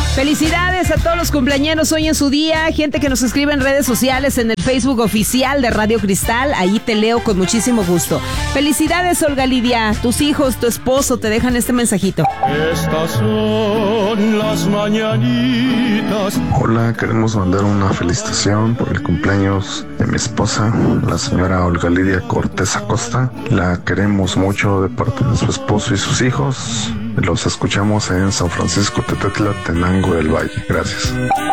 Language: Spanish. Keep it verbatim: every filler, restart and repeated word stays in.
Felicidades a todos los cumpleañeros hoy en su día, gente que nos escribe en redes sociales, en el Facebook oficial de Radio Cristal, ahí te leo con muchísimo gusto. Felicidades, Olga Lidia, tus hijos, tu esposo te dejan este mensajito. Estas son las mañanitas. Hola, queremos mandar una felicitación por el cumpleaños de mi esposa, la señora Olga Lidia Cortés Acosta. La queremos mucho de parte de su esposo y sus hijos. Los escuchamos en San Francisco Tetela, Tenango del Valle. Gracias.